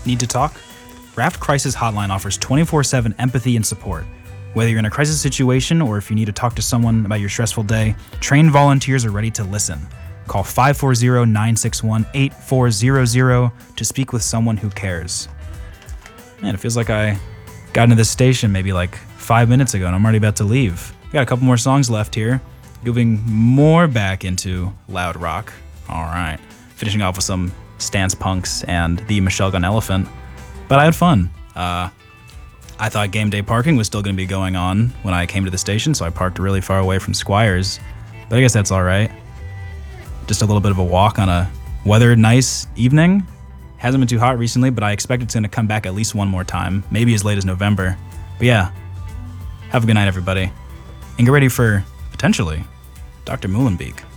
Need to talk? Raft Crisis Hotline offers 24/7 empathy and support. Whether you're in a crisis situation or if you need to talk to someone about your stressful day, trained volunteers are ready to listen. Call 540-961-8400 to speak with someone who cares. Man, it feels like I got into this station maybe like 5 minutes ago and I'm already about to leave. We got a couple more songs left here, moving more back into loud rock. All right, finishing off with some Stance Punks and the Michelle Gun Elephant. But I had fun. I thought game day parking was still going to be going on when I came to the station, so I parked really far away from Squires. But I guess that's all right. Just a little bit of a walk on a weathered, nice evening. Hasn't been too hot recently, but I expect it's going to come back at least one more time, maybe as late as November. But yeah, have a good night, everybody. And get ready for, potentially, Dr. Muhlenbeek.